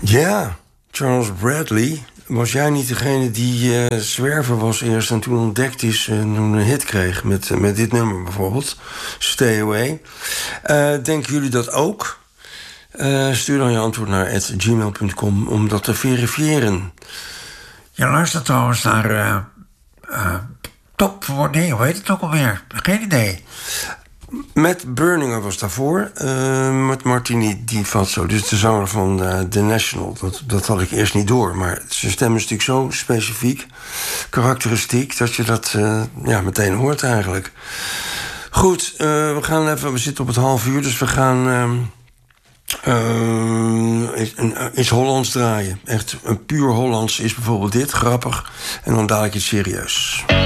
Ja, Charles Bradley. Was jij niet degene die zwerver was eerst en toen ontdekt is en toen een hit kreeg met dit nummer bijvoorbeeld? Stay Away. Denken jullie dat ook? Stuur dan je antwoord naar @gmail.com om dat te verifiëren. Je luistert trouwens naar Top... Nee, hoe heet het ook alweer? Geen idee. Met Burninger was daarvoor, met Martini Di Fazzo. Dus de zanger van The National. Dat had ik eerst niet door. Maar zijn stem is natuurlijk zo specifiek, karakteristiek, dat je dat meteen hoort eigenlijk. Goed, we zitten op het half uur, dus we gaan iets Hollands draaien. Echt een puur Hollands is bijvoorbeeld dit, grappig. En dan dadelijk iets serieus.